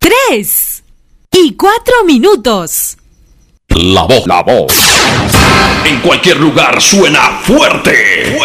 3 y 4 minutos. La voz. En cualquier lugar suena fuerte.